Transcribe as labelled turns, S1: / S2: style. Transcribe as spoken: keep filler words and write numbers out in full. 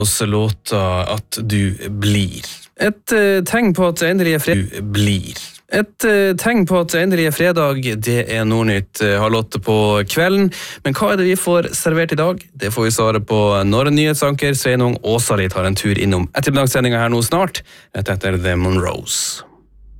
S1: oss låta at du blir. Et uh, tegn på at endelig er fredag. Du blir. Et uh, tegn på at endelig er fredag, det er Nordnytt uh, halv åtte på kvelden. Men hva er det vi får servert i dag? Det får vi svare på når en nyhetsanker Sveinung Åsali tar en tur innom ettermiddagssendinga her nå snart, rett etter The Monroes.